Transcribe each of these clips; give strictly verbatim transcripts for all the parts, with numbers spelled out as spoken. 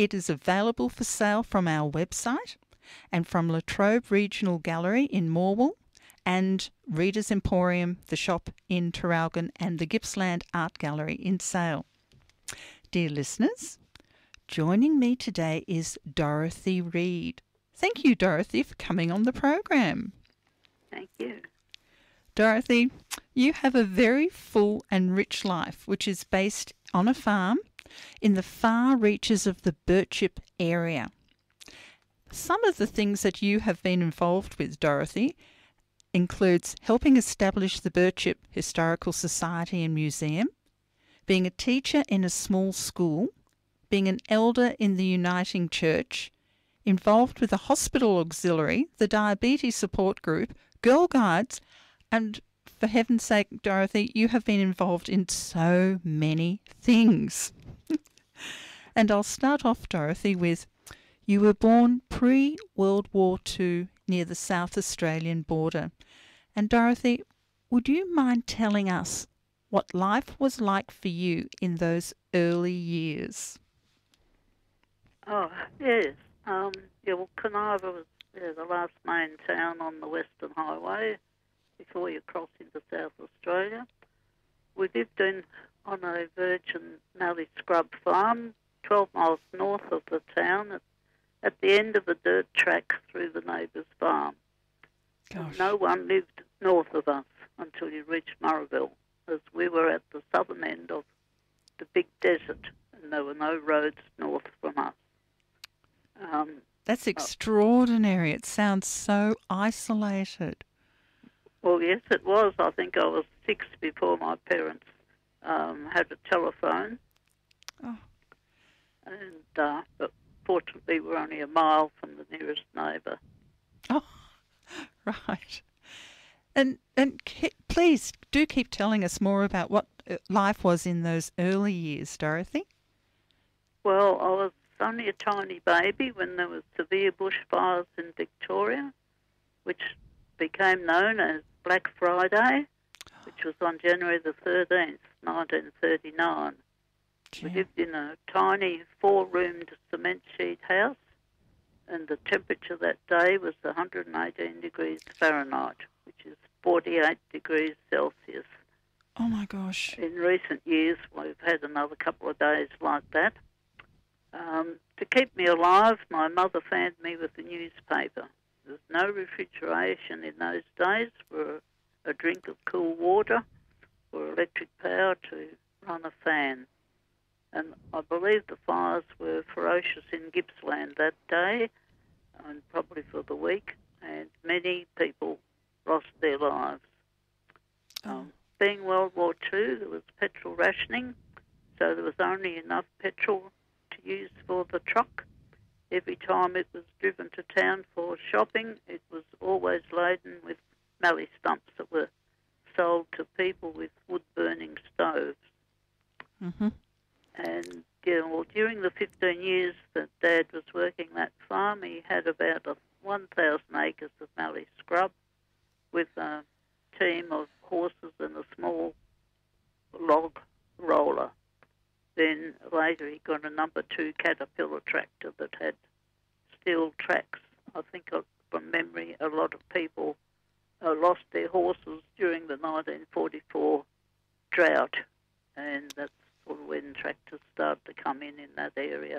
It is available for sale from our website and from La Trobe Regional Gallery in Morwell and Readers Emporium, the shop in Traralgon, and the Gippsland Art Gallery in Sale. Dear listeners, joining me today is Dorothy Reid. Thank you, Dorothy, for coming on the program. Thank you. Dorothy, you have a very full and rich life, which is based on a farm in the far reaches of the Birchip area. Some of the things that you have been involved with, Dorothy, includes helping establish the Birchip Historical Society and Museum, being a teacher in a small school, being an elder in the Uniting Church, involved with the hospital auxiliary, the diabetes support group, Girl Guides, and for heaven's sake, Dorothy, you have been involved in so many things. And I'll start off, Dorothy, with you were born pre-World War Two near the South Australian border. And Dorothy, would you mind telling us what life was like for you in those early years? Oh, yes. Um, yeah, well, Carnarvon was yeah, the last main town on the Western Highway before you cross into South Australia. We lived in on a virgin mallee scrub farm, twelve miles north of the town, at, at the end of a dirt track through the neighbour's farm. Gosh. No one lived north of us until you reached Murrayville, as we were at the southern end of the big desert, and there were no roads north from us. Um, That's extraordinary. It sounds so isolated. Well, yes, it was. I think I was six before my parents um, had a telephone. Oh. And uh, but fortunately, we're only a mile from the nearest neighbour. Oh, right. And and ke- please do keep telling us more about what life was in those early years, Dorothy. Well, I was only a tiny baby when there was severe bushfires in Victoria, which became known as Black Friday, which was on January the thirteenth, nineteen thirty-nine. Gee. We lived in a tiny four-roomed cement sheet house, and the temperature that day was one hundred eighteen degrees Fahrenheit, which is forty-eight degrees Celsius. Oh, my gosh. In recent years, we've had another couple of days like that. Um, to keep me alive, my mother fanned me with a newspaper. There was no refrigeration in those days for a drink of cool water or electric power to run a fan. And I believe the fires were ferocious in Gippsland that day, and probably for the week, and many people lost their lives. Oh. Um, being World War Two, there was petrol rationing, so there was only enough petrol to use for the truck. Every time it was driven to town for shopping, it was always laden with mallee stumps that were sold to people with wood-burning stoves. Mm-hmm. And yeah, well, during the fifteen years that Dad was working that farm, he had about a one thousand acres of mallee scrub with a team of horses and a small log roller. Then later he got a number two Caterpillar tractor that had steel tracks. I think uh, from memory a lot of people uh, lost their horses during the nineteen forty-four drought, and that's sort of when tractors started to come in in that area.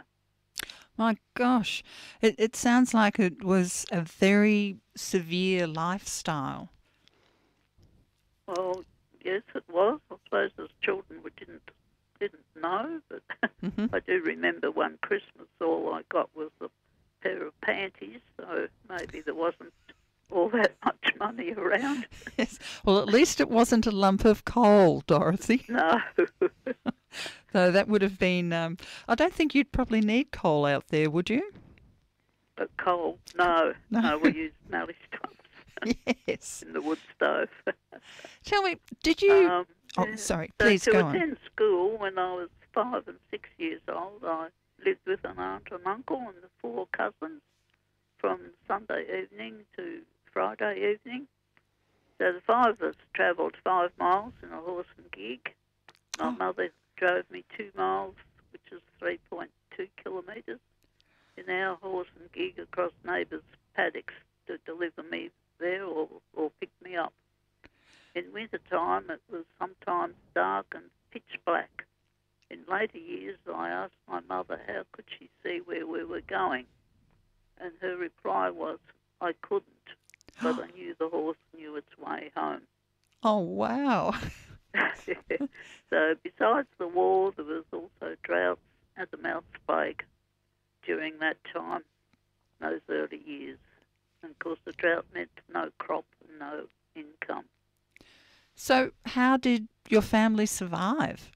My gosh. It, it sounds like it was a very severe lifestyle. Well, yes, it was. I suppose as children we didn't didn't know, but Mm-hmm. I do remember one Christmas all I got was a pair of panties, so maybe there wasn't all that much money around. Yes. Well, at least it wasn't a lump of coal, Dorothy. No. So that would have been, um, I don't think you'd probably need coal out there, would you? But coal, no. No. No, we used mallee stumps Yes. in the wood stove. Tell me, did you... Um, oh, yeah. sorry, So please to go on. attend school when I was five and six years old, I lived with an aunt and uncle and the four cousins from Sunday evening to Friday evening. So the five of us travelled five miles in a horse and gig. My Oh. mother drove me two miles, which is three point two kilometres. our horse and gig across neighbours' paddocks to deliver me there or, or pick me up. In winter time, it was sometimes dark and pitch black. In later years, I asked my mother how could she see where we were going, and her reply was, I couldn't, but I knew the horse knew its way home. Oh, wow. So besides the war, there was also droughts and the mouse plague during that time, those early years. And of course the drought meant no crop and no income. So how did your family survive?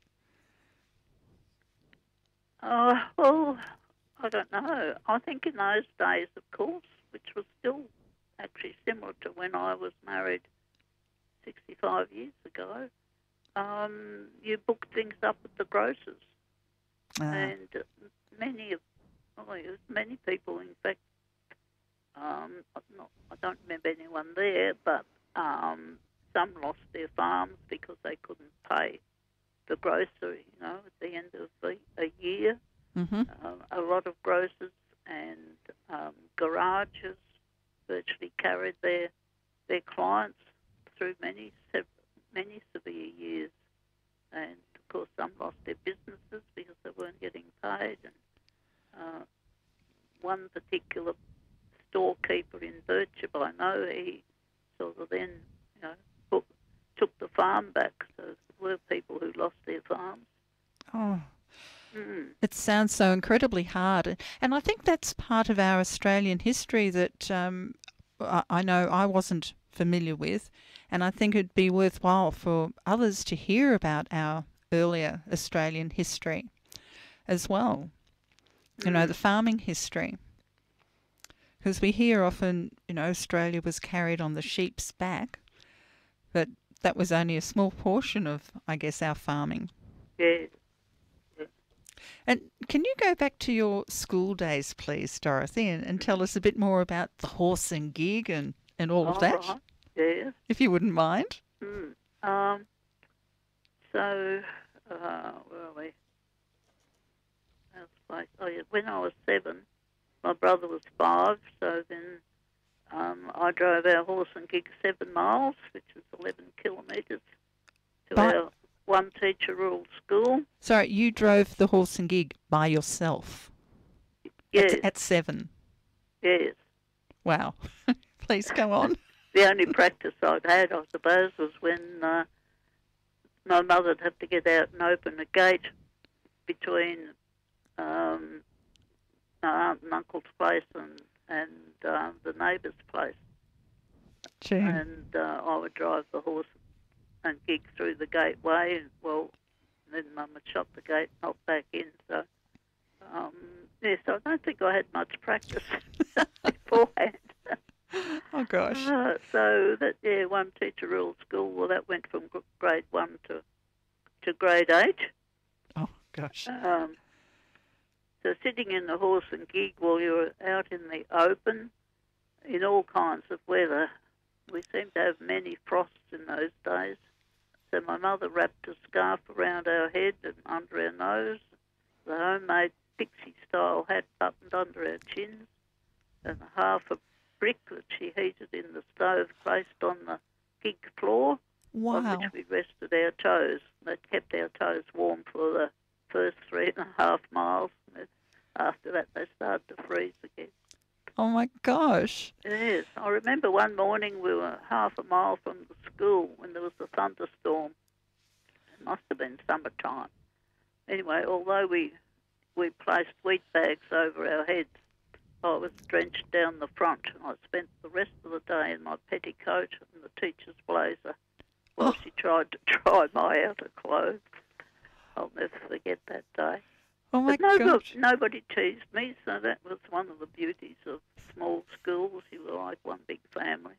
Oh, well, I don't know. I think in those days, of course, which was still actually similar to when I was married sixty-five years ago, um, you booked things up at the grocers. Ah. And many of, oh, many people, in fact, um, not, I don't remember anyone there, but um, some lost their farms because they couldn't pay the grocer, you know, at the end of the, a year. Mm-hmm. Uh, a lot of grocers and um, garages virtually carried their their clients through many many severe years, and of course some lost their businesses because they weren't getting paid. And uh, one particular storekeeper in Birchip, I know, he sort of then, you know, took, took the farm back. So there were people who lost their farms. Oh. Mm. It sounds so incredibly hard. And I think that's part of our Australian history that um, I I know I wasn't familiar with. And I think it'd be worthwhile for others to hear about our earlier Australian history as well. Mm. You know, the farming history. Because we hear often, you know, Australia was carried on the sheep's back, but that was only a small portion of, I guess, our farming. Yeah. And can you go back to your school days, please, Dorothy, and, and tell us a bit more about the horse and gig and, and all, all of that? Right. Yeah. If you wouldn't mind. Mm. Um, so, uh, where are we? Like, oh, yeah, when I was seven, my brother was five, so then um, I drove our horse and gig seven miles, which is eleven kilometres, to But, our one teacher rural school. Sorry, you drove the horse and gig by yourself? Yes. At, at seven? Yes. Wow. Please go on. The only practice I'd had, I suppose, was when uh, my mother'd have to get out and open a gate between um, my aunt and uncle's place and, and uh, the neighbour's place. Gee. And uh, I would drive the horse and gig through the gateway, and well, then Mum would shut the gate and hop back in. So, um, yes, I don't think I had much practice beforehand. Oh, gosh. Uh, so that, yeah, one teacher rural school, well, that went from grade one to to grade eight. Oh, gosh. Um, so sitting in the horse and gig while you were out in the open in all kinds of weather. We seemed to have many frosts in those days. So my mother wrapped a scarf around our head and under our nose, the homemade pixie-style hat buttoned under our chins, and half a brick that she heated in the stove placed on the gig floor, Wow. on which we rested our toes. That kept our toes warm for the first three and a half miles. And after that, they started to freeze again. Oh, my gosh. Yes, I remember one morning we were half a mile from the school when there was a thunderstorm. It must have been summertime. Anyway, although we we placed wheat bags over our heads, I was drenched down the front, and I spent the rest of the day in my petticoat and the teacher's blazer while Oh. she tried to dry my outer clothes. I'll never forget that day. Oh, my But no, gosh. nobody teased me, so that was one of the beauties of small schools. You were like one big family.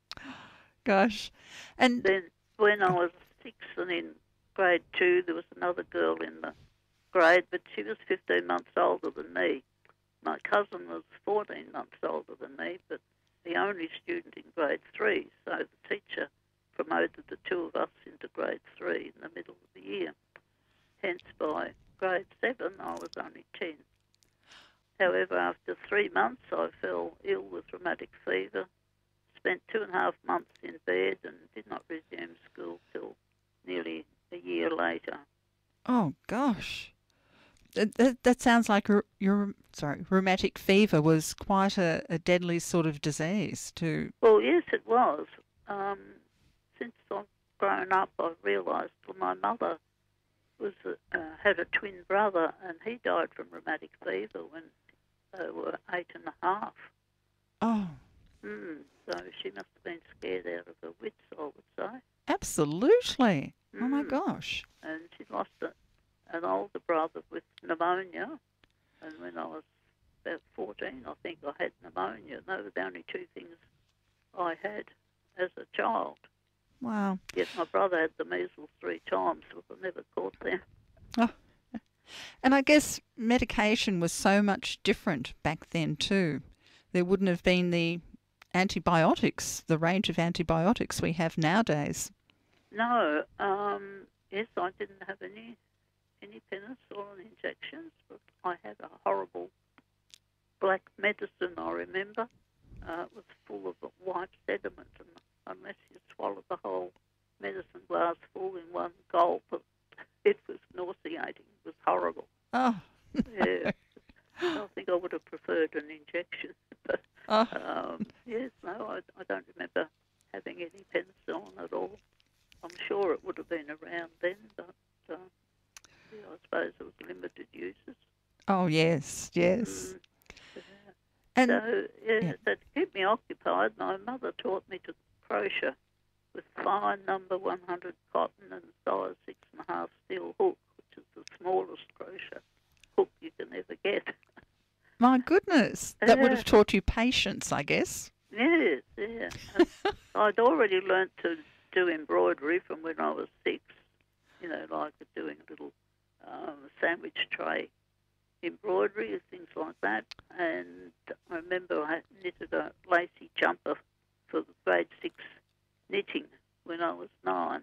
Gosh. And Then when I was six and in grade two, there was another girl in the grade, but she was fifteen months older than me. My cousin was fourteen months older than me, but the only student in grade three, so the teacher promoted the two of us into grade three in the middle of the year. Hence, by grade seven, I was only ten. However, after three months, I fell ill with rheumatic fever, spent two and a half months in bed and did not resume school till nearly a year later. Oh, gosh. That, that, that sounds like r- your sorry rheumatic fever was quite a, a deadly sort of disease too. Well, yes, it was. Um, since I've grown up, I've realised well, my mother was uh, had a twin brother, and he died from rheumatic fever when they were eight and a half. Oh, Mm, so she must have been scared out of her wits, I would say. absolutely. Oh, my Mm. gosh. And she lost a, an older brother with pneumonia, and when I was about fourteen, I think I had pneumonia. They were the only two things I had as a child. Wow. Yet my brother had the measles three times, but I never caught them. Oh. And I guess medication was so much different back then too. There wouldn't have been the antibiotics, the range of antibiotics we have nowadays. No, um, yes, I didn't have any any penicillin injections, but I had a horrible black medicine, I remember. Uh, it was full of white sediment, and unless you swallowed the whole medicine glass full in one gulp, it was nauseating. It was horrible. Oh. Yeah. I think I would have preferred an injection. But, Oh. um, yes, no, I, I don't remember having any penicillin at all. I'm sure it would have been around then, but uh, yeah, I suppose it was limited uses. Oh, yes, yes. Mm, yeah. And So, yeah, yeah. so to keep me occupied, my mother taught me to crochet with fine number one hundred cotton and size six and a half steel hook, which is the smallest crochet hook you can ever get. my goodness, that would Yeah. have taught you patience, I guess. Yes, yeah. And I'd already learnt to do embroidery from when I was six, you know, like doing a little um, sandwich tray embroidery, things like that. And I remember I knitted a lacy jumper for grade six knitting when I was nine.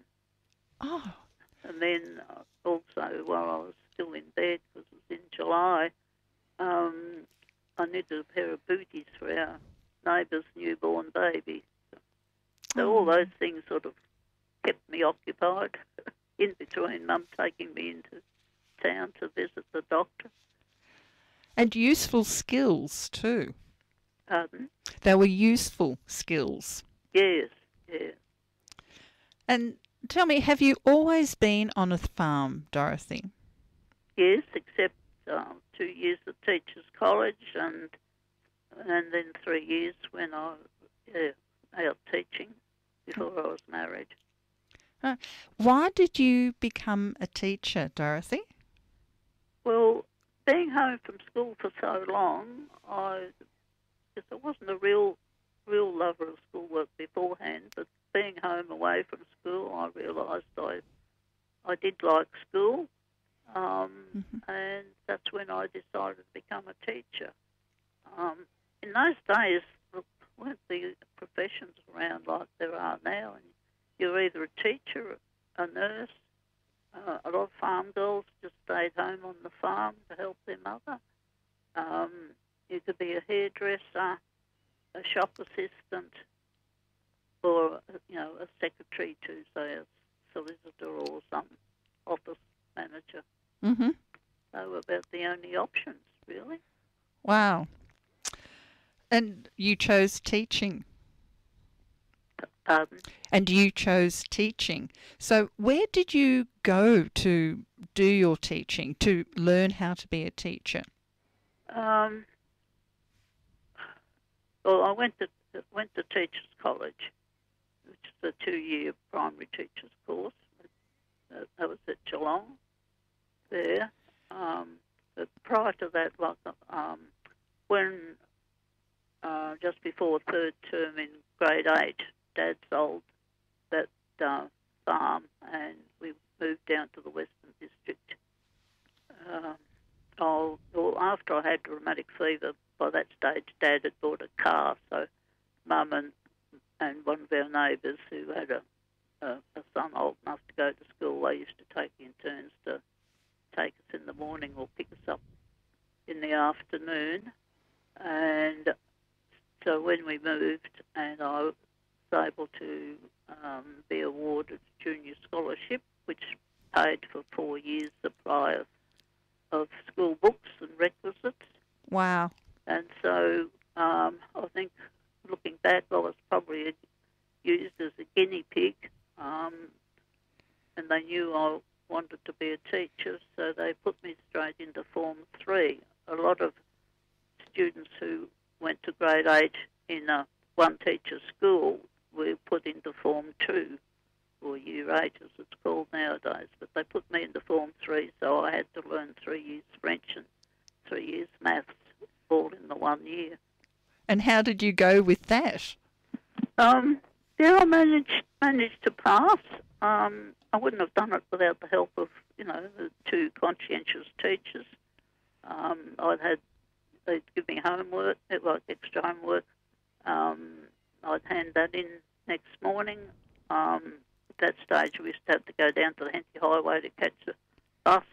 Oh, And then uh, also while I was still in bed, because it was in July, um, I knitted a pair of booties for our neighbour's newborn baby. So all Oh. those things sort of kept me occupied in between Mum taking me into town to visit the doctor. And useful skills too. Pardon? They were useful skills. Yes, yeah. And tell me, have you always been on a farm, Dorothy? Yes, except uh, two years at Teachers College and and then three years when I was yeah, out teaching before I was married. Why did you become a teacher, Dorothy? Well, being home from school for so long, I guess I wasn't a real real lover of schoolwork beforehand, but being home away from school, I realised I I did like school, um, Mm-hmm. and that's when I decided to become a teacher. Um, in those days, there weren't the professions around like there are now, and you're either a teacher, a nurse. Uh, a lot of farm girls just stayed home on the farm to help their mother. Um, you could be a hairdresser, a shop assistant, or you know a secretary to say a solicitor or some office manager. Mm-hmm. They were about the only options, really. Wow. And you chose teaching. Pardon? And you chose teaching. So where did you go to do your teaching, to learn how to be a teacher? Um, well, I went to went to Teachers College, which is a two-year primary teachers course. That was at Geelong. There, um, but prior to that, like um, when uh, just before third term in grade eight, Dad sold that uh, farm, and we moved down to the Western District. Uh, oh, well, after I had rheumatic fever, by that stage, Dad had bought a car, so Mum and and one of our neighbours who had a, a a son old enough to go to school, they used to take in turns to take us in the morning or pick us up in the afternoon. And so when we moved, and I was able to um, be awarded a junior scholarship, which paid for four years' supply of, of school books and requisites. Wow. And so um, I think, looking back, I was probably used as a guinea pig, um, and they knew I wanted to be a teacher, so they put me straight into Form three. A lot of students who went to grade eight in a one-teacher school were put into Form two, or Year eight as it's called nowadays, but they put me into Form three, so I had to learn three years French and three years maths, all in the one year. And how did you go with that? Um, yeah, I managed, managed to pass. Um, I wouldn't have done it without the help of, you know, the two conscientious teachers. Um, I'd had, they'd give me homework, like extra homework. Um, I'd hand that in next morning. Um, at that stage, we used to have to go down to the Henty Highway to catch the bus,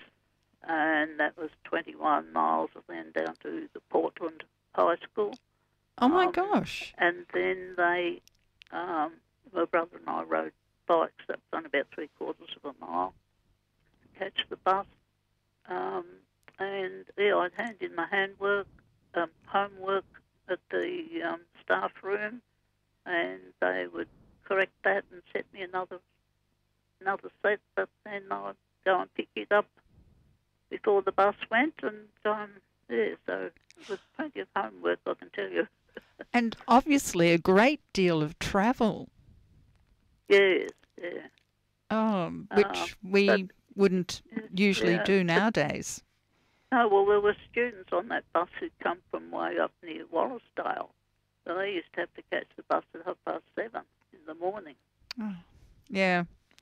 and that was twenty-one miles, and then down to the Portland High School. Oh, my Um, gosh. And then they, um, my brother and I rode bikes. That was on about three quarters of a mile to catch the bus. Um, and, yeah, I'd hand in my handwork, um, homework at the um, staff room, and they would correct that and set me another another set, but then I'd go and pick it up before the bus went, and, um, yeah, so it was plenty of homework, I can tell you. And obviously a great deal of travel, Yes, yeah. um, which Um, we but- wouldn't usually yeah, do but- nowadays. No, well, there were students on that bus who'd come from way up near Wallasdale. So they used to have to catch the bus at half past seven in the morning. Oh, yeah.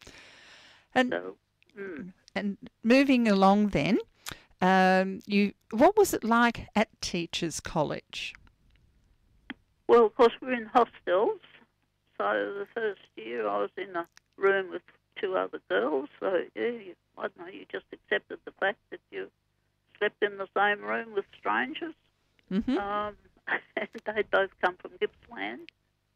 And So, mm, and moving along then, um, you what was it like at Teachers College? well, of course, we were in hostels. So the first year I was in a room with two other girls. So, yeah, you, I don't know, you just accepted the fact that you slept in the same room with strangers. Mm-hmm. Um, and they'd both come from Gippsland.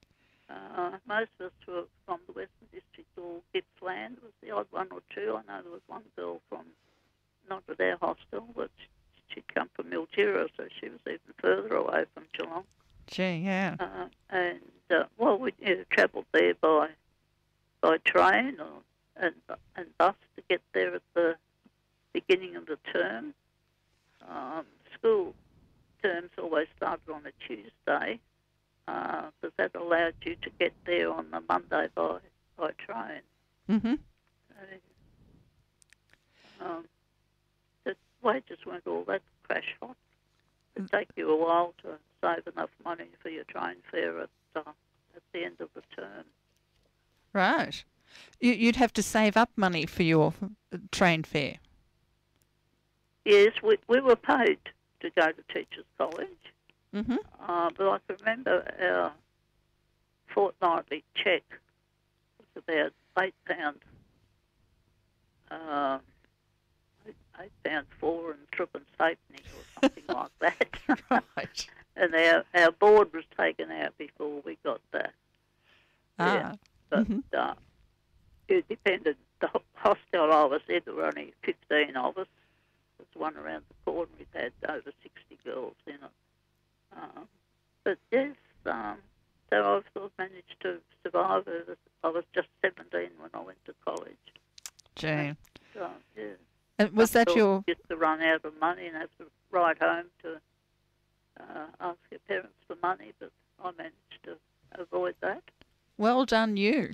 Uh, most of us were from the Western District or Gippsland. It was the odd one or two. I know there was one girl from, not at our hostel, but she'd come from Mildura, so she was even further away from Geelong. Gee, yeah. Uh, and, uh, well, we you know, travelled there by by train or, and, and bus to get there at the beginning of the term. Um, school terms always started on a Tuesday, because uh, that allowed you to get there on the Monday by, by train. Mm-hmm. So, um, the wages weren't all that crash hot. It'd take you a while to save enough money for your train fare at, uh, at the end of the term. Right. You, you'd have to save up money for your uh, train fare. Yes, we, we were paid to go to Teachers College. Mm-hmm. Uh, but I can remember our fortnightly cheque was about eight pounds, uh, eight, eight pounds four and threepence halfpenny or something like that. Right. And our our board was taken out before we got that. Yeah, Ah. but Mhm. uh, it depended. The ho- hostel I was in, there were only fifteen of us. There's one around the corner. It had over sixty girls in it. Um, but yes, um, so I've sort of managed to survive. I was, I was just seventeen when I went to college. Gee. So, yeah. And was that Some your... girls used to run out of money and have to ride home to uh, ask your parents for money, but I managed to avoid that. Well done, you.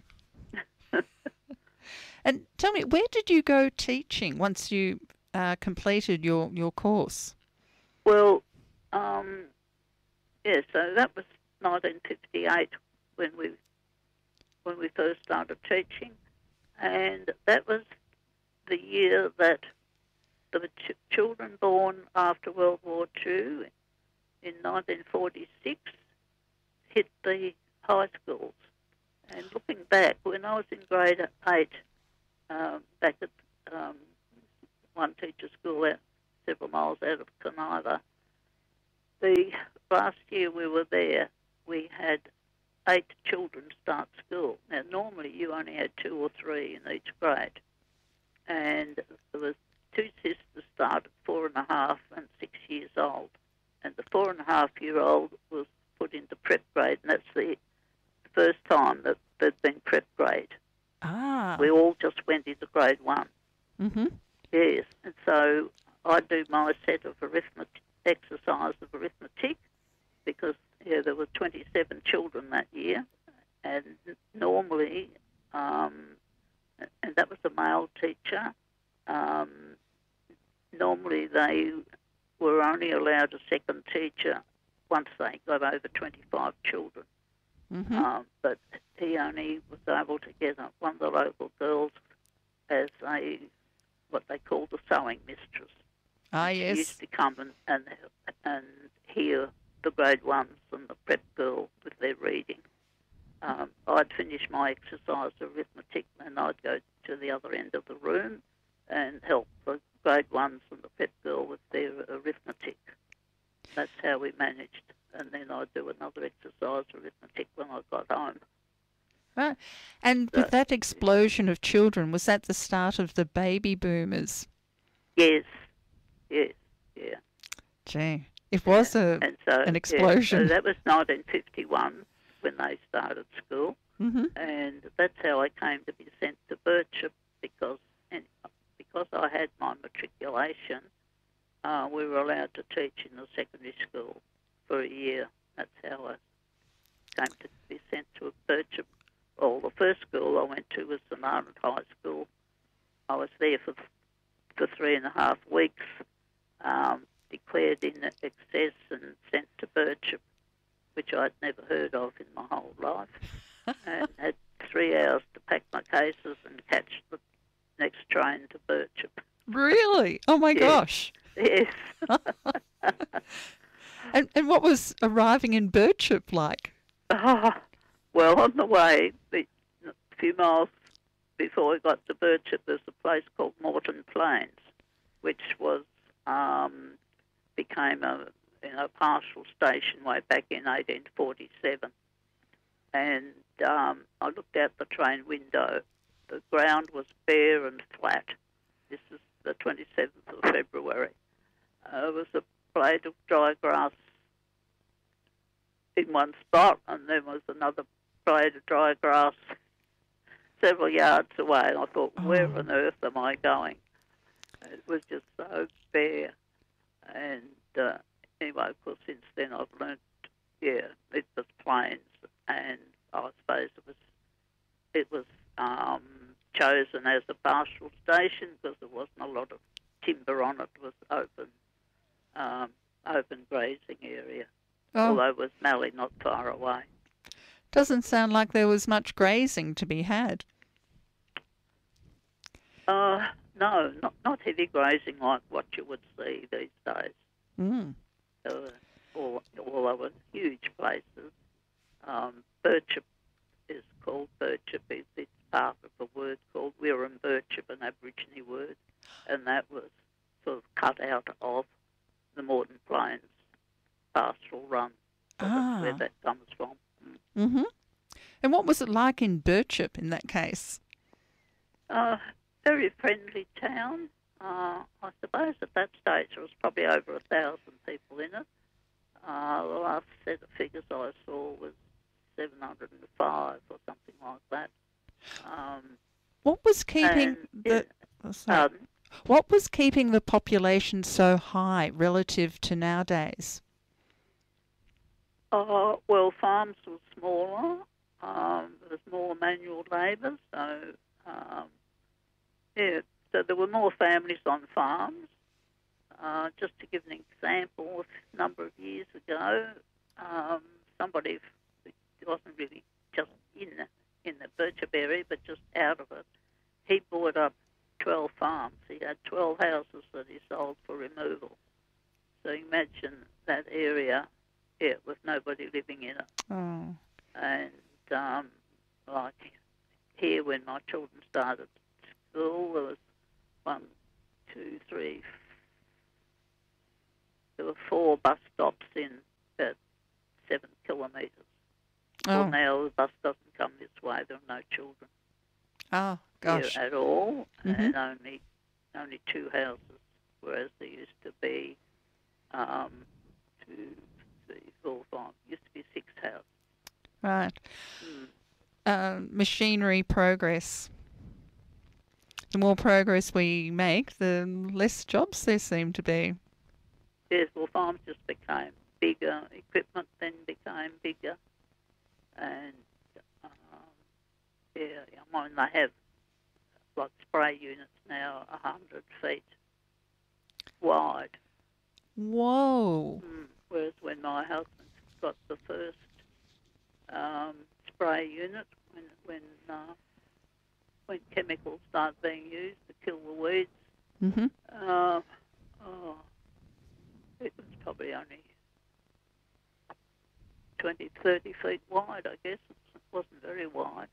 And tell me, where did you go teaching once you uh, completed your, your course? Well, um, yeah, so that was nineteen fifty-eight when we when we first started teaching, and that was the year that the ch- children born after World War Two in nineteen forty-six hit the high schools. And looking back, when I was in grade eight, um, back at um, one teacher school out several miles out of Conaiva, the last year we were there, we had eight children start school. Now, normally you only had two or three in each grade. And there was two sisters started four and a half and six years old. And the four and a half year old was put into prep grade, and that's the first time that there'd been prep grade. Ah. We all just went into grade one. Mm-hmm. Yes, and so I do my set of arithmetic exercise of arithmetic because yeah, there were twenty-seven children that year, and normally, um, and that was a male teacher. Um, normally, they were only allowed a second teacher once they got over twenty-five children. Mm-hmm. Um, but he only was able to get one of the local girls as a what they call the sewing mistress. Ah, She yes. used to come and, and and hear the grade ones and the prep girl with their reading. Um, I'd finish my exercise of arithmetic and I'd go to the other end of the room and help the grade ones and the prep girl with their arithmetic. That's how we managed. And then I'd do another exercise of arithmetic when I got home. Right. And So, with that explosion of children, was that the start of the baby boomers? yes, yes, yeah. Gee, it was a And so, an yeah, explosion. so that was nineteen fifty-one when they started school. Mm-hmm. And that's how I came to be sent to Birchip because and because I had my matriculation, uh, we were allowed to teach in the secondary school for a year. That's how I came to be sent to Birchip. Well, the first school I went to was St Arnold High School. I was there for for three and a half weeks, um, declared in excess and sent to Birchip, which I'd never heard of in my whole life, and had three hours to pack my cases and catch the next train to Birchip. Really? Oh my Yes. gosh. Yes. And and what was arriving in Birchip like? Oh, well, on the way, a few miles before we got to Birchip, there's a place called Moreton Plains, which was um, became a you know partial station way back in eighteen forty-seven. And um, I looked out the train window. The ground was bare and flat. This is the twenty-seventh of February. Uh, there was a blade of dry grass in one spot, and there was another blade of dry grass several yards away. And I thought, where Oh. on earth am I going? It was just so bare. And uh, anyway, of course, since then I've learnt, yeah, it was plains, and I suppose it was it was um, chosen as a pastoral station because there wasn't a lot of timber on it. It was open, um, open grazing area. Oh, Although it was Mallee not far away. doesn't sound like there was much grazing to be had. Uh, no, not not heavy grazing like what you would see these days. Mm. Uh, all, all over huge places. Um, Birchip is called Birchip. It's, it's part of a word called Wirram Birchip, an Aborigine word, and that was sort of cut out of the Moreton Plains pastoral run. So that's where Ah. that comes from. Mm-hmm. And what was it like in Birchip in that case? Uh, very friendly town. Uh, I suppose at that stage there was probably over a thousand people in it. Uh, the last set of figures I saw was seven hundred five or something like that. Um, What was keeping and, the yeah, oh, sorry. pardon? What was keeping the population so high relative to nowadays? Uh, well, farms were smaller. Um, there was more manual labour, so um, yeah, so there were more families on farms. Uh, just to give an example, a number of years ago, um, somebody it wasn't really just in the, in the Birchip area, but just out of it, he bought up twelve farms. He had twelve houses that he sold for removal. So imagine that area, yeah, with nobody living in it. Oh. And um, like here, when my children started school, there was one, two, three, there were four bus stops in about seven kilometres. Oh, Well, now the bus doesn't come this way. There are no children oh gosh. here at all, Mhm. and only only two houses, whereas there used to be um, two, three, four, five. Used to be six houses. Right. Mm. Uh, machinery progress. The more progress we make, the less jobs there seem to be. Yes, well, farms just became bigger. Equipment then became bigger, and um, yeah, I mean they have like spray units now, a hundred feet wide. Whoa. Mm. Whereas when my husband got the first um, spray unit, when when uh, when chemicals started being used to kill the weeds, Mhm. uh, oh, it was probably only twenty, thirty feet wide, I guess. It wasn't very wide.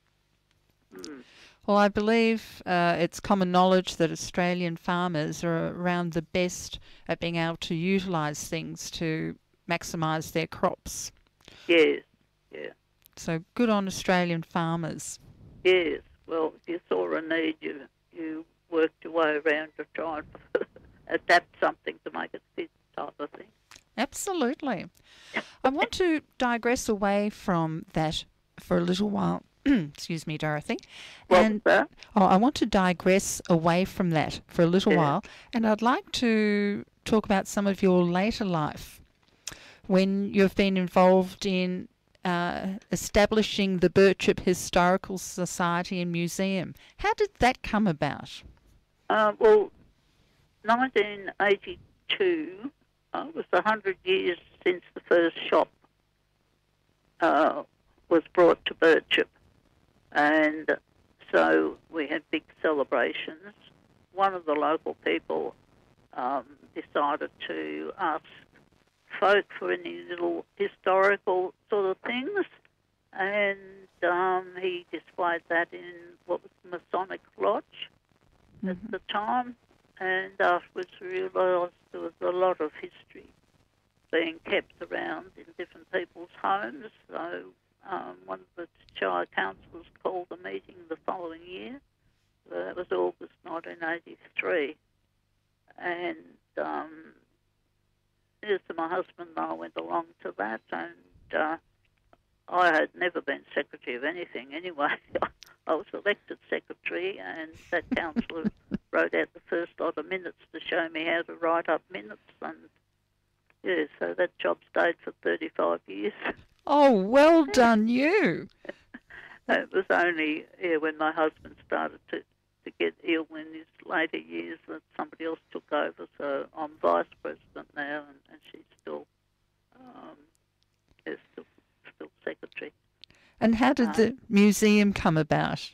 Mm. Well, I believe uh, it's common knowledge that Australian farmers are around the best at being able to utilise things to maximise their crops. Yes, yeah, So good on Australian farmers. yes. Well, if you saw a need, you you worked your way around to try and adapt something to make it fit, type of thing. Absolutely. I want to digress away from that for a little while. Excuse me, Dorothy. What And was that? oh, I want to digress away from that for a little Yeah. while, and I'd like to talk about some of your later life when you've been involved in uh, establishing the Birchip Historical Society and Museum. How did that come about? Uh, well, nineteen eighty-two uh, was a hundred years since the first shop uh, was brought to Birchip, and so we had big celebrations. One of the local people um, decided to ask folk for any little historical sort of things, and um, he displayed that in what was the Masonic Lodge at Mhm. the time, and afterwards realised there was a lot of history being kept around in different people's homes. So um, one of the Shire councillors called a meeting the following year. Uh, that was August nineteen eighty-three, and um, yes, so my husband and I went along to that, and uh, I had never been secretary of anything anyway. I was elected secretary, and that councillor wrote out the first lot of minutes to show me how to write up minutes, and yeah, so that job stayed for thirty-five years. Oh, well done you. It was only yeah, when my husband started to, to get ill in his later years that somebody else took over, so I'm vice president now, and, and she's still, um, is still, still secretary. And how did Uh, the museum come about?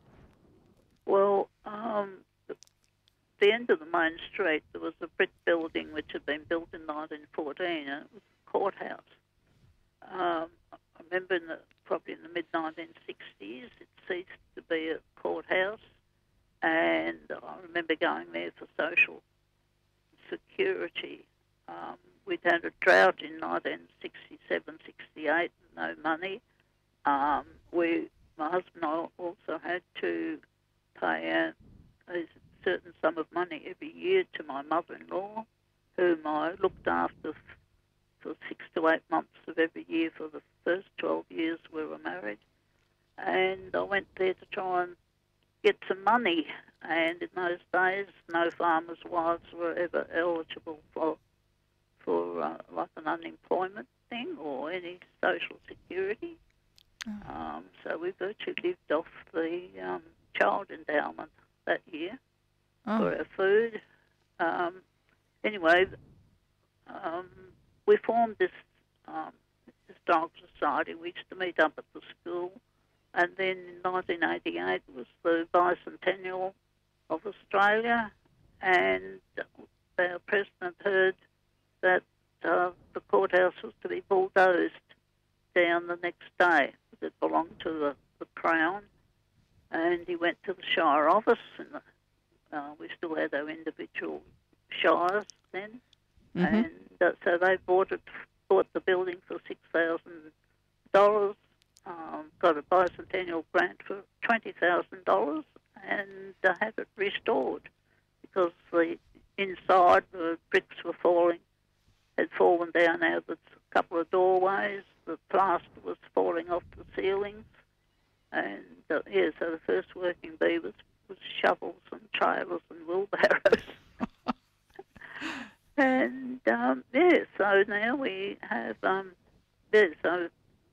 Well, um, the, the end of the main street, there was a brick building which had been built in nineteen fourteen, and it was a courthouse. Um, I remember in the, probably in the mid nineteen sixties, it ceased to be a courthouse, and I remember going there for social security. Um, we'd had a drought in nineteen sixty-seven, sixty-eight, no money. Um, we, my husband and I also had to pay a, a certain sum of money every year to my mother-in-law, whom I looked after f- for six to eight months of every year for the first twelve years we were married. And I went there to try and get some money. And in those days, no farmers' wives were ever eligible for for uh, like an unemployment thing or any social security. Oh. Um, so we virtually lived off the um, child endowment that year Oh. for our food. Um, anyway, um, we formed this um, historical society. We used to meet up at the school, and then in nineteen eighty-eight was the bicentennial of Australia, and our president heard that uh, the courthouse was to be bulldozed down the next day. It belonged to the, the Crown, and he went to the Shire office, and uh, we still had our individual shires then, Mm-hmm. and uh, so they bought it, bought the building for six thousand dollars. Um, got a bicentennial grant for twenty thousand dollars, and uh, had it restored because the inside the bricks were falling, had fallen down out of a couple of doorways. The plaster was falling off the ceilings, and uh, yeah, so the first working bee was, was shovels and trailers and wheelbarrows. And um, yeah, so now we have um, yeah, so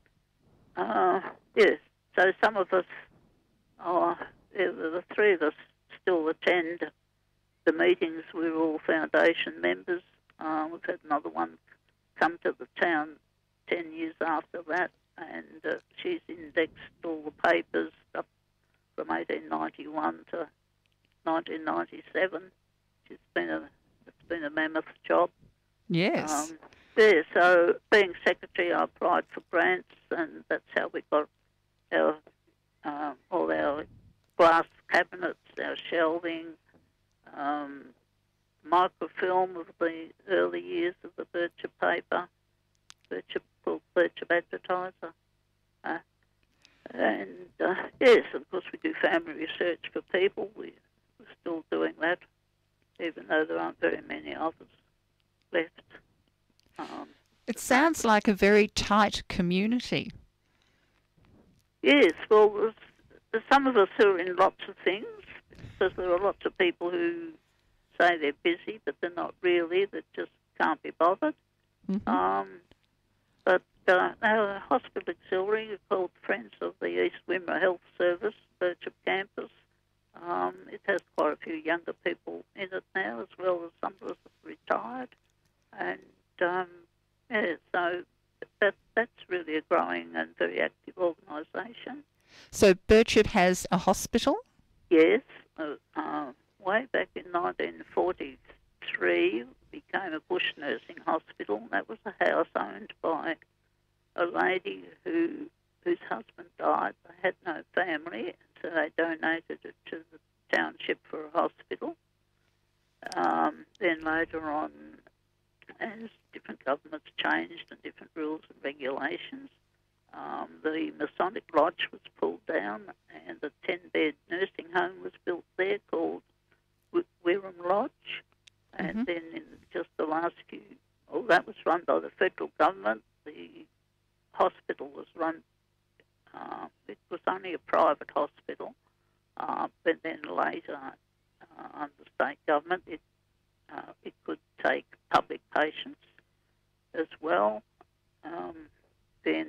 uh, yes, so some of us, oh, yeah, the three of us still attend the meetings. We're all foundation members. Uh, we've had another one come to the town ten years after that, and uh, she's indexed all the papers up from eighteen ninety-one to nineteen ninety-seven. She's been a it's been a mammoth job. Yes. Um, yeah, so being secretary, I applied for grants, and that's how we got our um, all our glass cabinets, our shelving, um, microfilm of the early years of the Birchip paper, Birchip called Birchip Advertiser. Uh, and uh, yes, of course, we do family research for people. We, we're still doing that, even though there aren't very many of us left. Um, it sounds like a very tight community. yes, well, there's, there's some of us who are in lots of things, because there are lots of people who say they're busy, but they're not really. They just can't be bothered. Mm-hmm. Um, but uh, our hospital auxiliary, called Friends of the East Wimmera Health Service, Birchip Campus, um, it has quite a few younger people in it now, as well as some of us have retired. And um, yeah, so that, that's really a growing and very active organisation. So Birchip has a hospital? Yes, uh, uh, way back in nineteen forty-three, became a bush nursing hospital. That was a house owned by a lady who whose husband died. They had no family, so they donated it to the township for a hospital. Um, then later on, as different governments changed and different rules and regulations, um, the Masonic Lodge was pulled down, and a ten-bed nursing home was built there called Wirram Lodge. And Mm-hmm. then in just the last few, well, that was run by the federal government. The hospital was run, uh, it was only a private hospital, uh, but then later, uh, under state government, it, uh, it could take public patients as well. Um, then,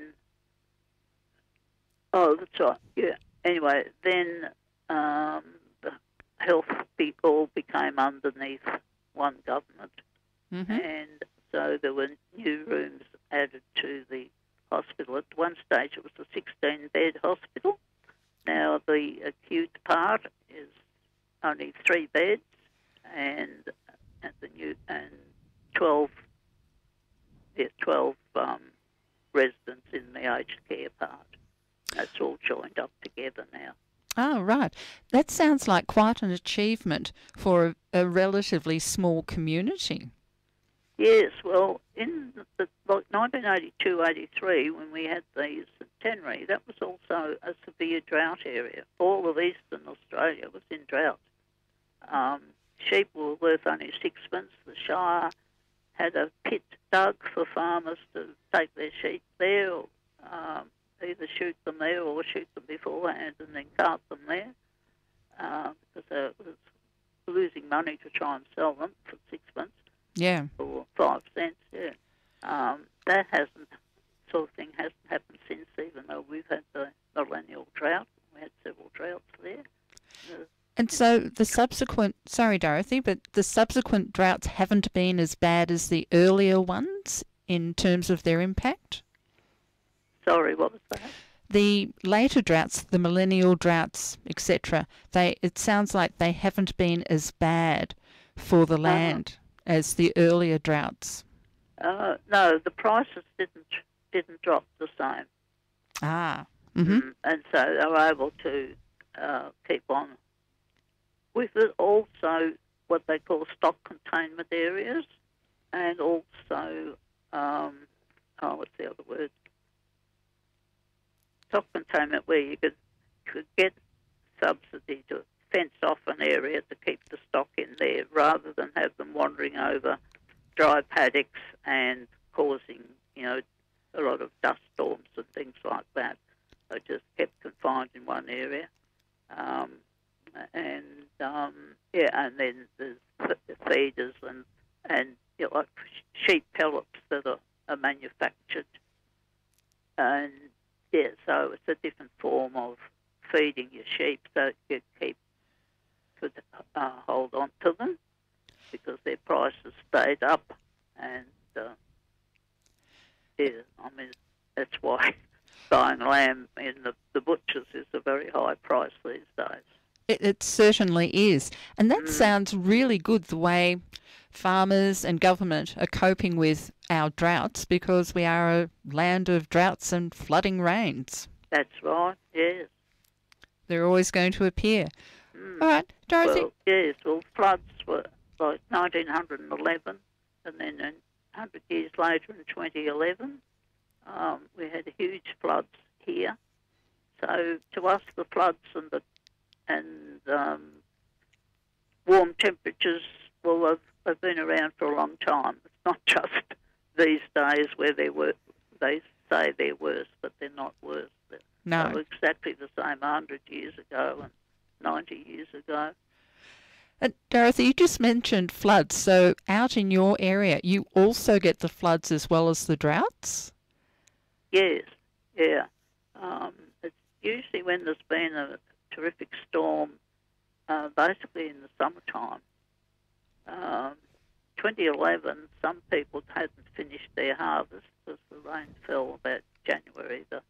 oh, that's right, yeah. Anyway, then um, the health be, all became underneath one government, Mm-hmm. and so there were new rooms added to the hospital. At one stage it was a sixteen-bed hospital. Now the acute part is only three beds, and at the new and twelve, yeah, twelve um, residents in the aged care part. That's all joined up together now. Oh, right. That sounds like quite an achievement for a, a relatively small community. Yes, well, in the, like nineteen eighty-two eighty-three, when we had the centenary, that was also a severe drought area. All of eastern Australia was in drought. Um, sheep were worth only sixpence. The Shire had a pit dug for farmers to take their sheep there, or um, either shoot them there or shoot them beforehand and then cart them there, uh, because it was losing money to try and sell them for sixpence. Yeah. Or five cents, yeah. Um, that hasn't, sort of thing hasn't happened since, even though we've had the millennial drought. We had several droughts there. Uh, And so the subsequent, sorry Dorothy, but the subsequent droughts haven't been as bad as the earlier ones in terms of their impact? sorry, what was that? The later droughts, the millennial droughts, et cetera, they it sounds like they haven't been as bad for the land as the earlier droughts. Uh, no, the prices didn't didn't drop the same. Ah. Mm-hmm. Mm, and so they were able to uh, keep on with it. Also, what they call stock containment areas. and also, um, oh, what's the other word? Stock containment, where you could, could get subsidy to fence off an area to keep the stock in there rather than have them wandering over dry paddocks and causing, you know, a lot of dust storms and things like that. They just kept confined in one area. Um, and, um, yeah, and then there's feeders and, and you know, like sheep pellets that are, are manufactured. And, yeah, so it's a different form of feeding your sheep so you keep could uh, hold on to them because their prices stayed up, and uh, yeah, I mean that's why buying lamb in the, the butchers is a very high price these days. It, it certainly is, and that Mm. sounds really good. The way farmers and government are coping with our droughts, because we are a land of droughts and flooding rains. That's right. Yes. They're always going to appear. Mm. All right, Dorothy. Well, yes. Well, floods were like nineteen eleven, and then one hundred years later in twenty eleven, um, we had huge floods here. So to us, the floods and the and um, warm temperatures will have, have been around for a long time. It's not just these days where they were. They say they're worse, but they're not worse. They're, No. They were exactly the same one hundred years ago and ninety years ago. And Dorothy, you just mentioned floods. So out in your area, you also get the floods as well as the droughts? Yes, yeah. Um, it's usually when there's been a terrific storm, uh, basically in the summertime. Um, twenty eleven, some people hadn't finished their harvest because the rain fell about January the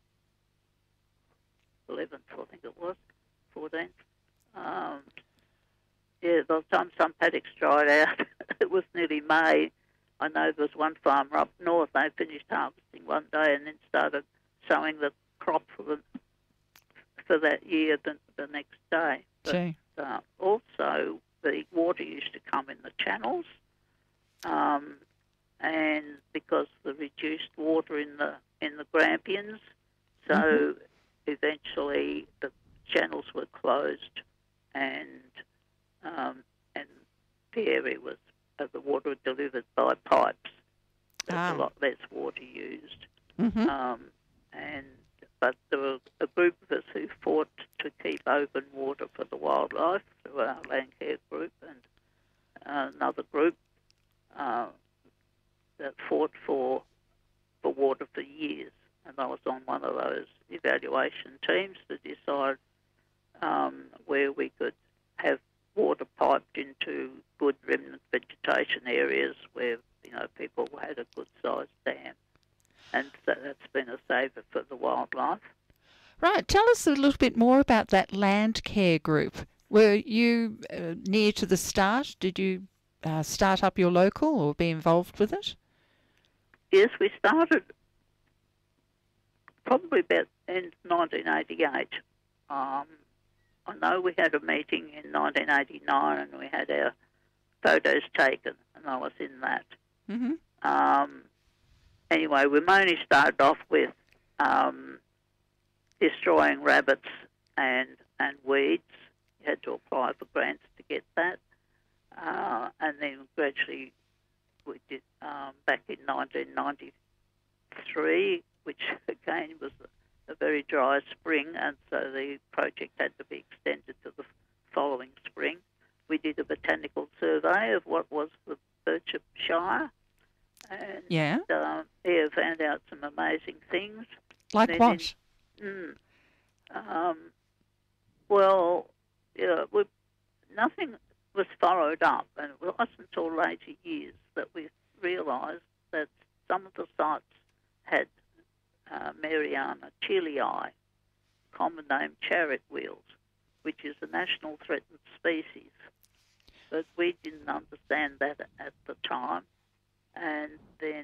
eleventh, I think it was, fourteenth. Um, yeah, by the time some paddocks dried out, it was nearly May. I know there was one farmer up north, they finished harvesting one day and then started sowing the crop for the, for that year the, the next day. But, Gee. uh, also, the water used to come in the channels, um, and because the reduced water in the in the Grampians, so Mhm. eventually the channels were closed, and um, and the area was uh, the water was delivered by pipes. There's Ah. a lot less water used, Mm-hmm. um, and but there were a group of us who fought to keep open water for the wildlife through our land care group, and uh, another group uh, that fought for for water for years. And I was on one of those evaluation teams to decide um, where we could have water piped into good remnant vegetation areas where, you know, people had a good sized dam. And so that's been a saver for the wildlife. Right. Tell us a little bit more about that land care group. Were you uh, near to the start? Did you uh, start up your local or be involved with it? Yes, we started probably about in nineteen eighty-eight. Um, I know we had a meeting in nineteen eighty-nine and we had our photos taken, and I was in that. Mm-hmm. Um, anyway, we mainly started off with um, destroying rabbits and, and weeds. You had to apply for grants to get that. Uh, and then gradually we did, um, back in nineteen ninety-three, which again was a, a very dry spring, and so the project had to be extended to the following spring. We did a botanical survey of what was the Birchip Shire, and Yeah. um, yeah, found out some amazing things. Like Then what? in- mm, um, well, yeah, we, nothing was followed up, and it wasn't until later years that we realised that some of the sites had uh, Mariana chilii, common name chariot wheels, which is a national threatened species. But we didn't understand that at the time. And then,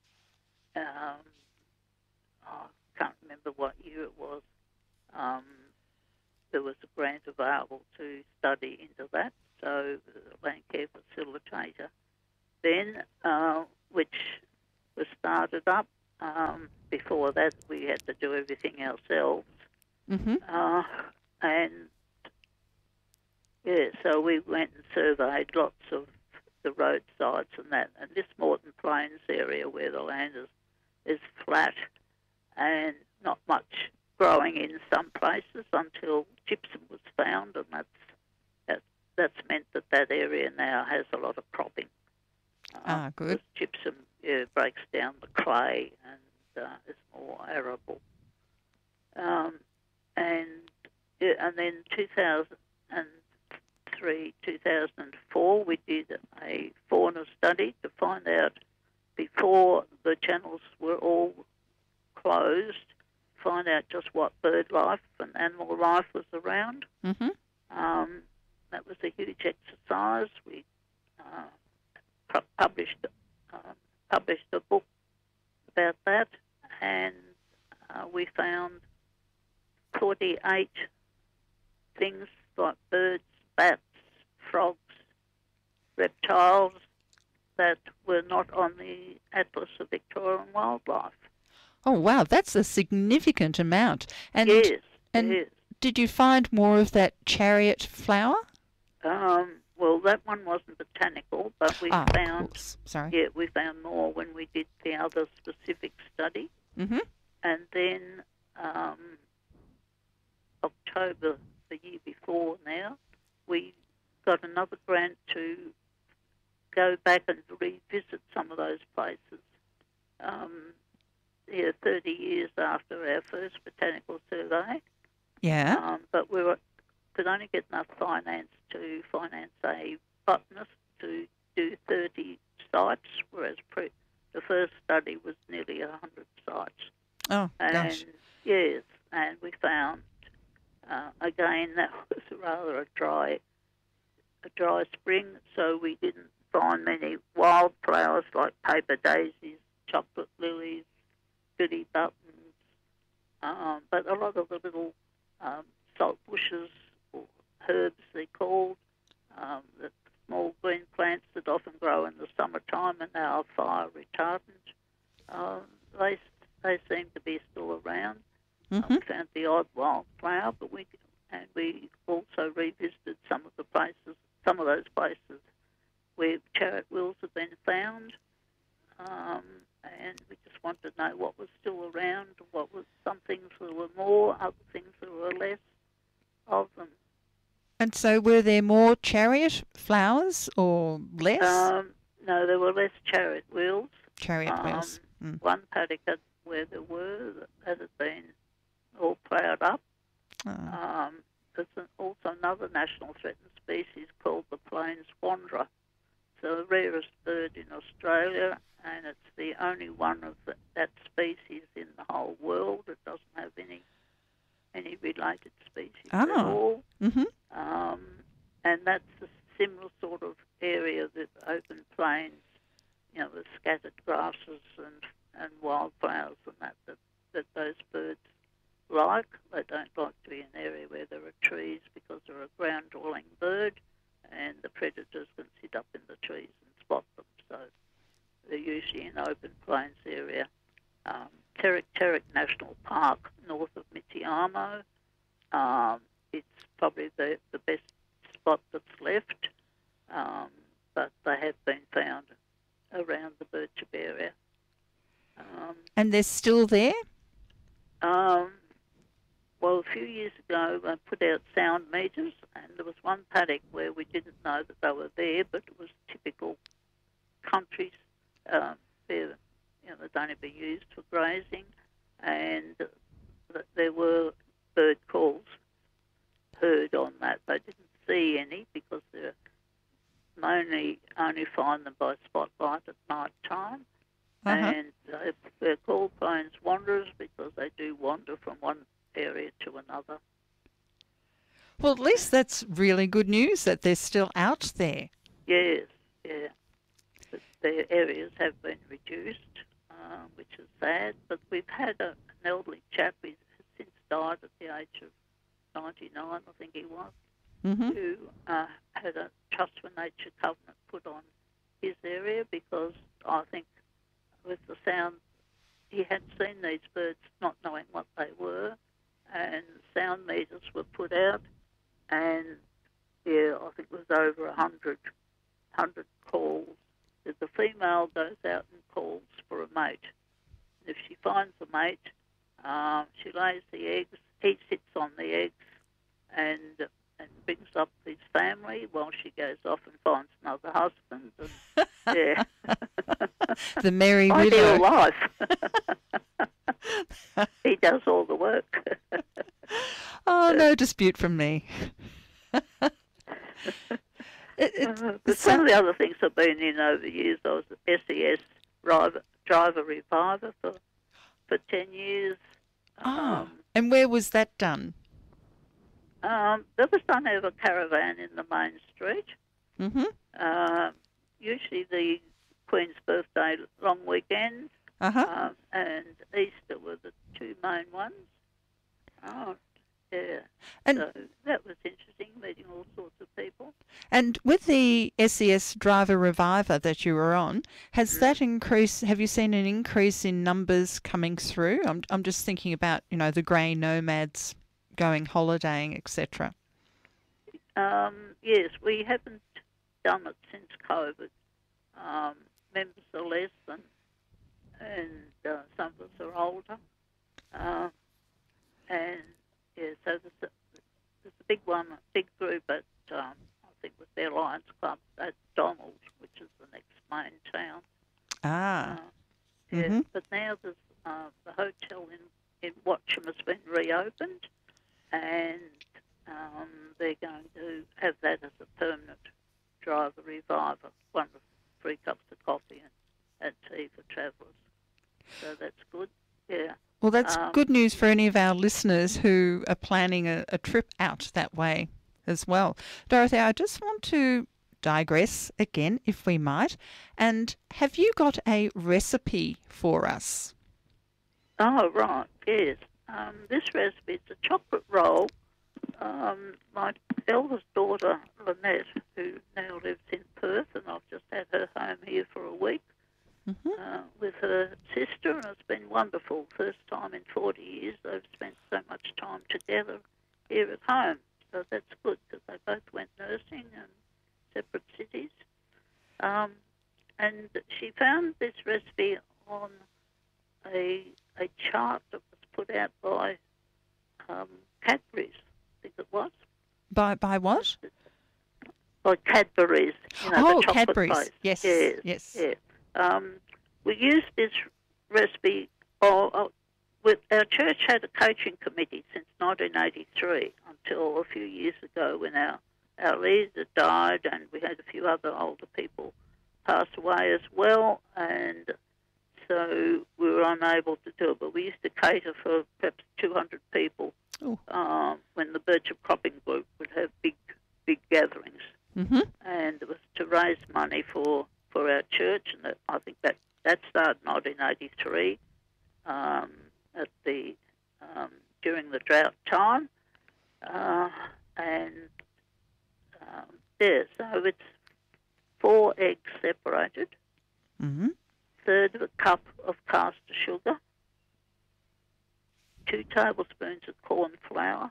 um, oh, I can't remember what year it was, um, there was a grant available to study into that. So the land care facilitator then, uh, which was started up. Um, before that, we had to do everything ourselves. Mm-hmm. Uh, and, yeah, so we went and surveyed lots of the roadsides and that. And this Moreton Plains area where the land is, is flat and not much growing in some places until gypsum was found, and that's that, that's meant that that area now has a lot of cropping. Uh, Ah, good. because gypsum yeah, breaks down the clay and uh, is more arable. Um, and yeah, and then two thousand three, two thousand four, we did a fauna study to find out before the channels were all closed, find out just what bird life and animal life was around. Mm-hmm. Um, that was a huge exercise. We uh, pu- published uh, published a book about that, and uh, we found forty-eight things like birds, bats, frogs, reptiles that were not on the Atlas of Victorian Wildlife. Oh, wow, that's a significant amount. And yes, and yes. did you find more of that chariot flower? Um, well, that one wasn't botanical, but we ah, found, of course. Sorry. yeah, we found more when we did the other specific study. Mm-hmm. And then um, October the year before now, we got another grant to go back and revisit some of those places. Um, yeah, thirty years after our first botanical survey. Yeah. Um, but we were, could only get enough finance to finance a botanist to do thirty sites, whereas pre- the first study was nearly one hundred sites. Oh, and gosh. yes, and we found, uh, again, that was rather a dry, a dry spring, so we didn't find many wildflowers like paper daisies, chocolate lilies, goody buttons, um, but a lot of the little um, salt bushes or herbs they're called, um, the small green plants that often grow in the summertime and now are fire retardant, um, they they seem to be still around. Mm-hmm. Uh, we found the odd wildflower, but we and we also revisited some of the places, some of those places where chariot wheels have been found. Um, and we just wanted to know what was still around, what was some things there were more, other things there were less of them. And so were there more chariot flowers or less? Um, no, there were less chariot wheels. chariot Um, wheels. Mm. One paddock had- where there were that had been all ploughed up. Oh. Um, there's an, also another national threatened species called the plains wanderer. It's the rarest bird in Australia, and it's the only one of the, that species in the whole world. It doesn't have any any related species at Oh. all. Mm-hmm. Um, and that's a similar sort of area, the open plains, you know, with scattered grasses and, and wildflowers and that, that, that those birds like. They don't like to be in an area where there are trees because they're a ground-dwelling bird, and the predators can sit up in the trees and spot them. So they're usually in open plains area. Um, Terek Terek National Park, north of Mitiamo. Um, it's probably the, the best spot that's left, um, but they have been found around the Birchip area. Um, And they're still there? um, well, a few years ago, they put out sound meters, and there was one paddock where we didn't know that they were there, but it was typical countries. Um, they're, you know, they'd only be used for grazing, and th- there were bird calls heard on that. They didn't see any because they only only find them by spotlight at night time. Uh-huh. And they- they're called plains wanderers because they do wander from one area to another. Well, at least that's really good news that they're still out there. Yes, yeah. But their areas have been reduced, uh, which is sad. But we've had a, an elderly chap who's since died at the age of ninety-nine, I think he was, Mm-hmm. who uh, had a Trust for Nature covenant put on his area because I think with the sound, he had seen these birds not knowing what they were, and sound meters were put out, and yeah, I think it was over a hundred, hundred calls. If the female goes out and calls for a mate, if she finds a mate, um, she lays the eggs, he sits on the eggs and and brings up his family while she goes off and finds another husband. And, yeah. The merry Ideal widow. life. He does all the work. Oh, no dispute from me. It, it, Uh, but it's some so- of the other things I've been in over the years, I was S E S driver, driver reviver for, for ten years. oh, Um, and where was that done? um, that was done over a caravan in the main street. Mm-hmm. Um, usually the Queen's birthday long weekend Uh-huh. um, and Easter were the two main ones. Oh, yeah. And So that was interesting, meeting all sorts of people. and with the S E S driver reviver that you were on, has that increased? Have you seen an increase in numbers coming through? I'm I'm just thinking about, you know, the grey nomads going holidaying, et cetera. Um, yes, we haven't done it since COVID. Um, members are less, and and uh, some of us are older. Um, and yeah, so there's a, there's a big one, a big group at um, I think with their Lions Club at Donald, which is the next main town. Ah. Uh, yeah, Mhm. but now there's uh, the hotel in in Watcham has been reopened, and um, they're going to have that as a permanent driver reviver, one with three cups of coffee and, and tea for travellers. So that's good. Yeah. Well, that's Um, good news for any of our listeners who are planning a, a trip out that way as well. Dorothy, I just want to digress again, if we might. And have you got a recipe for us? Oh, right, yes. Um, this recipe is a chocolate roll. Um, my eldest daughter, Lynette, who now lives in Perth, and I've just had her home here for a week Mm-hmm. uh, with her sister, and it's been wonderful. First time in forty years they've spent so much time together here at home. So that's good, because they both went nursing in separate cities. Um, and she found this recipe on a a chart that was put out by um, Cadbury's, I think it was. By by what? By Cadbury's, you know, Oh, the chocolate Cadbury's. place. Yes, Yes, yes. yes. Um, we used this recipe. Oh, oh, with our church had a coaching committee since nineteen eighty-three until a few years ago when our our leader died, and we had a few other older people pass away as well, and so we were unable to do it. But we used to cater for perhaps two hundred people Oh. um, when the Birchip Cropping Group would have big, big gatherings. Mm-hmm. And it was to raise money for, for our church, and that, I think that, that started in nineteen eighty-three um, at the um, during the drought time, uh, and um, yeah, so it's four eggs separated, Mm-hmm. third of a cup of caster sugar, two tablespoons of corn flour,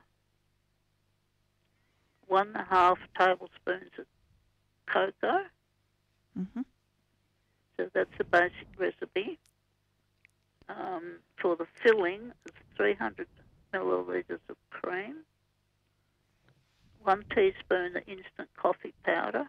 one and a half tablespoons of cocoa. Mm-hmm. So that's the basic recipe. Um, for the filling, it's three hundred millilitres of cream, one teaspoon of instant coffee powder,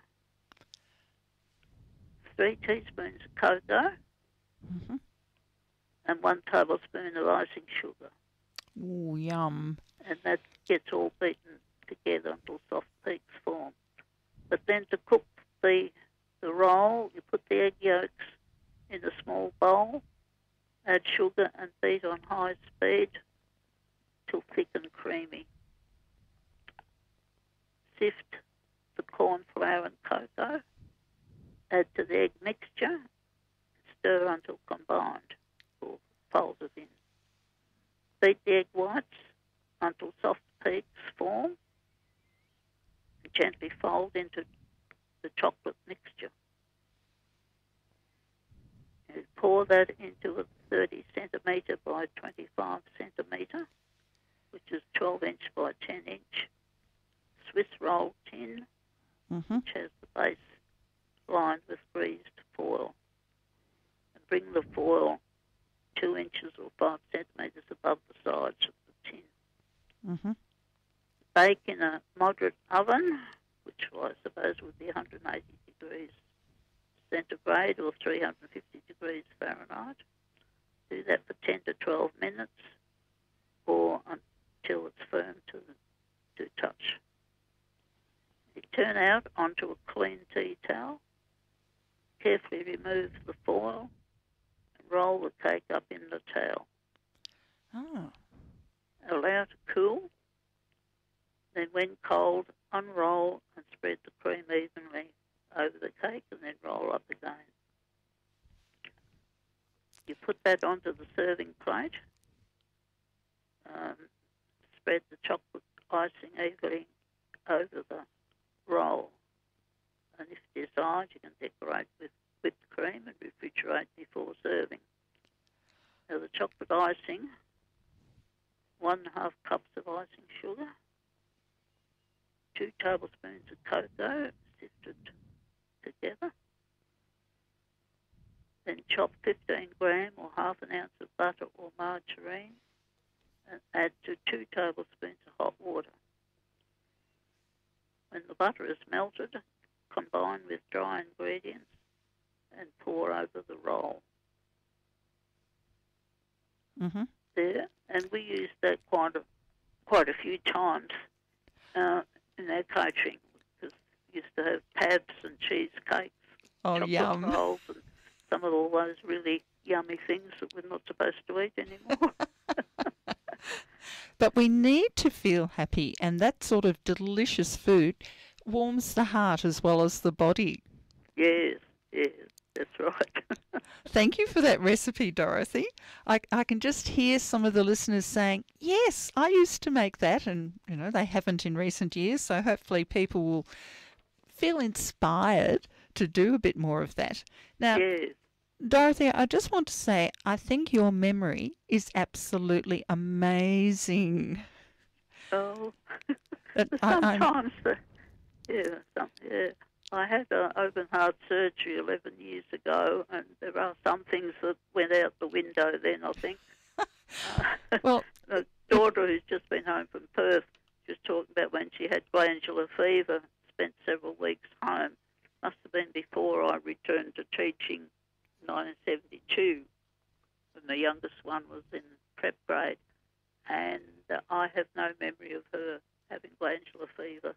three teaspoons of cocoa, Mm-hmm. and one tablespoon of icing sugar. Ooh, yum. And that gets all beaten together until soft peaks form. But then to cook the the roll, you put the egg yolks in a small bowl, add sugar and beat on high speed till thick and creamy. Sift the corn flour and cocoa, add to the egg mixture, stir until combined or folded in. Beat the egg whites until soft peaks form, and gently fold into the chocolate mixture. pour that into a thirty centimetre by twenty-five centimetre, which is twelve inch by ten inch Swiss roll tin, Mm-hmm. which has the base lined with greased foil. And bring the foil two inches or five centimetres above the sides of the tin. Mm-hmm. Bake in a moderate oven, which I suppose would be one hundred eighty degrees centigrade or three hundred fifty degrees Fahrenheit. Do that for ten to twelve minutes or until it's firm to, to touch. You turn out onto a clean tea towel, carefully remove the foil, and roll the cake up in the towel. Oh. Allow to cool. Then when cold, unroll and spread the cream evenly over the cake and then roll up again. You put that onto the serving plate. Um, spread the chocolate icing evenly over the roll. And if desired, you can decorate with whipped cream and refrigerate before serving. Now the chocolate icing, one and a half cups of icing sugar, two tablespoons of cocoa sifted together, then chop fifteen gram or half an ounce of butter or margarine and add to two tablespoons of hot water. When the butter is melted, combine with dry ingredients and pour over the roll. Mm-hmm. There, and we use that quite a, quite a few times uh, in our coaching, because we used to have pabs and cheesecakes, Oh, chocolate yum. rolls, and some of all those really yummy things that we're not supposed to eat anymore. But we need to feel happy, and that sort of delicious food warms the heart as well as the body. Yes, yes, that's right. Thank you for that recipe, Dorothy. I, I can just hear some of the listeners saying, yes, I used to make that, and you know they haven't in recent years, so hopefully people will feel inspired to do a bit more of that. Now, Yes. Dorothy, I just want to say I think your memory is absolutely amazing. Oh, But I, I'm, sometimes, the, yeah, some, yeah. I had uh, open heart surgery eleven years ago, and there are some things that went out the window then, I think. uh, well, a daughter who's just been home from Perth just talking about when she had glandular fever, spent several weeks home. Must have been before I returned to teaching in nineteen seventy-two, when the youngest one was in prep grade. And uh, I have no memory of her having glandular fever.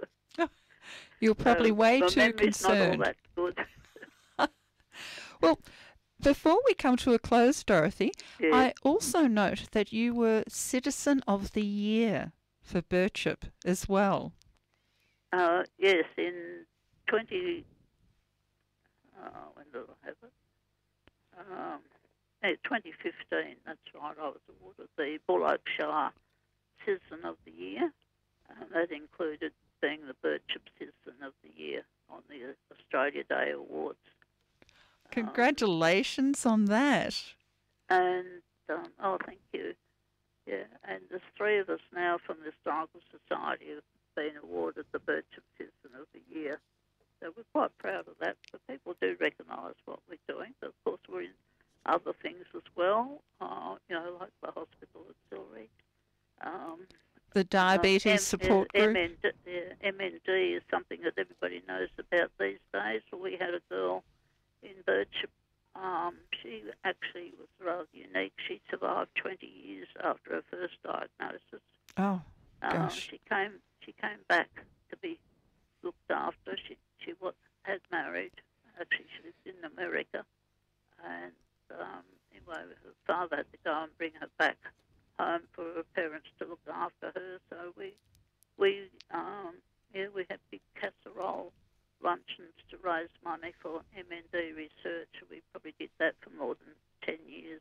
you're probably so way my too memory's concerned. not all that good. Well, before we come to a close, Dorothy, Yes. I also note that you were Citizen of the Year for Birchip as well. Uh, yes, in twenty, uh, when did I have it? Um, eh, twenty fifteen, that's right, I was awarded the Bull Oak Shire Citizen of the Year. Uh, that included being the Birchip Citizen of the Year on the Australia Day Awards. Congratulations on that. Um, and, um, oh, thank you. Yeah, and there's three of us now from the Historical Society who have been awarded the Birchip Citizen of the Year. So we're quite proud of that. But people do recognise what we're doing. But of course, we're in other things as well, uh, you know, like the hospital at Silry. Um, The Diabetes uh, M- Support uh, Group. M N D, yeah, M N D is something that everybody knows about these days. We had a girl in Birchip. Um, she actually was rather unique. She survived twenty years after her first diagnosis. Oh, Uh, gosh. she came. She came back to be looked after. She she was, had married. Actually, she lived in America, and um, anyway, her father had to go and bring her back home for her parents to look after her. So we we um, yeah we had big casserole luncheons to raise money for M N D research. We probably did that for more than ten years.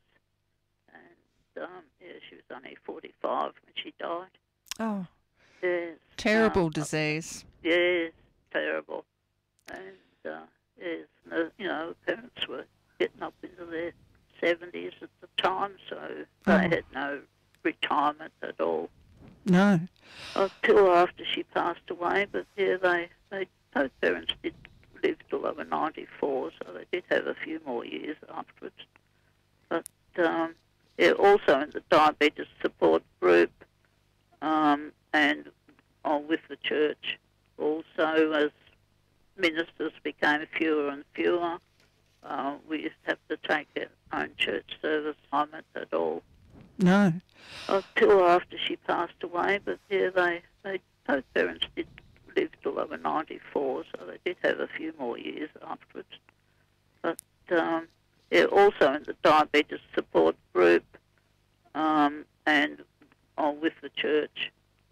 And um, yeah, she was only forty-five when she died. Oh, Yes. terrible um, disease. Yes, terrible. And uh, yes, no, you know, parents were getting up into their seventies at the time, so they Oh. had no retirement at all No. until after she passed away. But yeah, they, they both parents did live till they were ninety-four, so they did have a few more years afterwards. But um, yeah, also in the diabetes support group, um, and oh, with the church also, as ministers became fewer and fewer, uh, we used to have to take our own church service home at all No. until after she passed away. But yeah, they, they both parents did live till they were ninety-four, so they did have a few more years afterwards. But um, yeah, also in the diabetes support group, um, and oh, with the church